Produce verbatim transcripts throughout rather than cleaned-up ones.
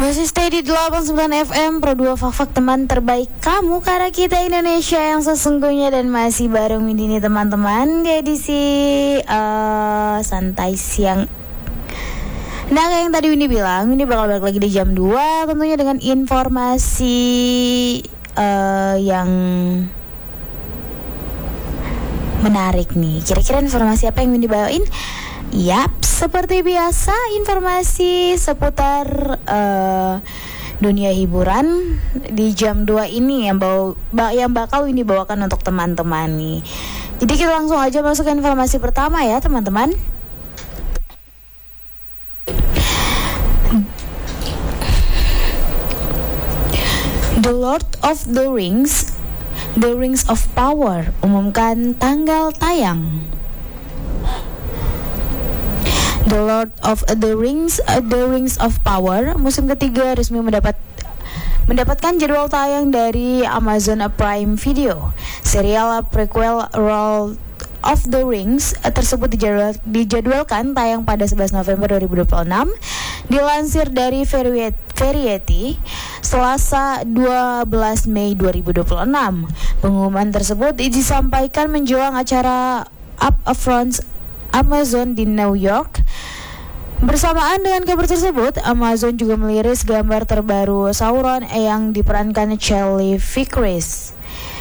Masih stay di delapan puluh sembilan F M Pro dua Fak-Fak, teman terbaik kamu, karena kita Indonesia yang sesungguhnya. Dan masih bareng ini teman-teman di edisi uh, santai siang. Nah, kayak yang tadi Windy bilang, Windy bakal balik lagi di jam dua, tentunya dengan informasi uh, yang menarik nih. Kira-kira informasi apa yang Windy bawain? Yap, seperti biasa informasi seputar uh, dunia hiburan di jam dua ini yang bawa, yang bakal ini bawakan untuk teman-teman nih. Jadi kita langsung aja masuk ke informasi pertama ya teman-teman. The Lord of the Rings, The Rings of Power umumkan tanggal tayang. The Lord of the Rings, uh, The Rings of Power musim ketiga resmi mendapat mendapatkan jadwal tayang dari Amazon Prime Video. Serial prequel Lord of the Rings uh, tersebut dijadwal, dijadwalkan tayang pada sebelas November dua ribu dua puluh enam. Dilansir dari Variety, Selasa dua belas Mei dua ribu dua puluh enam. Pengumuman tersebut disampaikan menjelang acara Upfront Amazon di New York. Bersamaan dengan kabar tersebut, Amazon juga meliris gambar terbaru Sauron yang diperankan Charlie Vickers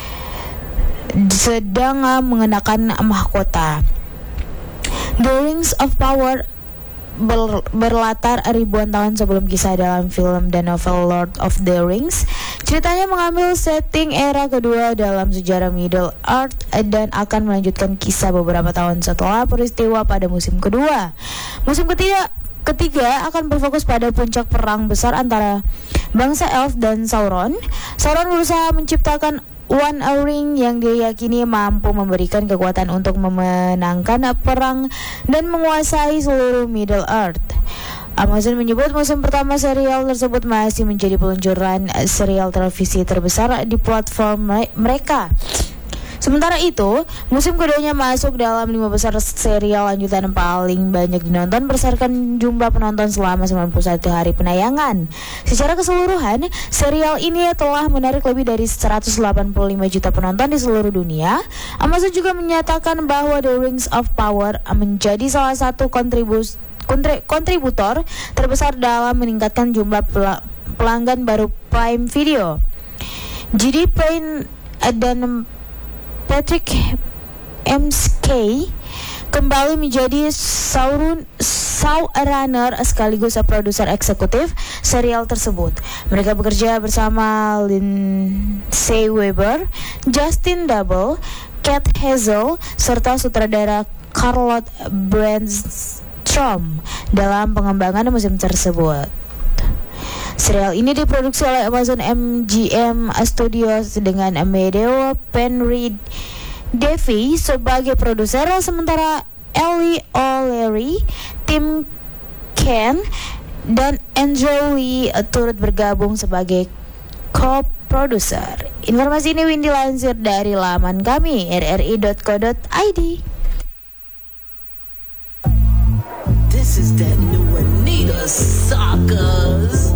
sedang mengenakan mahkota. The Rings of Power ber- berlatar ribuan tahun sebelum kisah dalam film dan novel Lord of the Rings. Ceritanya mengambil setting era kedua dalam sejarah Middle Earth dan akan melanjutkan kisah beberapa tahun setelah peristiwa pada musim kedua. Musim ketiga, ketiga akan berfokus pada puncak perang besar antara bangsa Elf dan Sauron. Sauron berusaha menciptakan One Ring yang diyakini mampu memberikan kekuatan untuk memenangkan perang dan menguasai seluruh Middle Earth. Amazon menyebut musim pertama serial tersebut masih menjadi peluncuran serial televisi terbesar di platform mereka. Sementara itu, musim keduanya masuk dalam lima besar serial lanjutan paling banyak dinonton berdasarkan jumlah penonton selama sembilan puluh satu hari penayangan. Secara keseluruhan, serial ini telah menarik lebih dari seratus delapan puluh lima juta penonton di seluruh dunia. Amazon juga menyatakan bahwa The Rings of Power menjadi salah satu kontribusi kontributor terbesar dalam meningkatkan jumlah pelanggan baru Prime Video. J D Payne dan Patrick M S K kembali menjadi Sauron showrunner sekaligus produser eksekutif serial tersebut. Mereka bekerja bersama Lindsay Weber, Justin Double, Kate Hazel, serta sutradara Charlotte Brandstrom dalam pengembangan musim tersebut. Serial ini diproduksi oleh Amazon M G M Studios dengan Amedeo Penry Devi sebagai produser, sementara Ellie O'Leary, Tim Ken, dan Andrew Lee turut bergabung sebagai co-produser. Informasi ini Windy lansir dari laman kami r r i dot co dot i d. This is that new Anita Suckers.